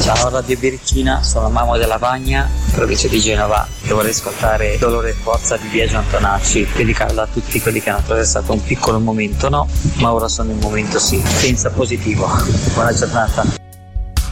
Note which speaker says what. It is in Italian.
Speaker 1: Ciao Radio Birichina, sono Mamo della Vagna, provincia di Genova, e vorrei ascoltare Dolore e Forza di Biagio Antonacci, dedicarla a tutti quelli che hanno attraversato un piccolo momento, no, ma ora sono in momento sì. Pensa positivo. Buona giornata.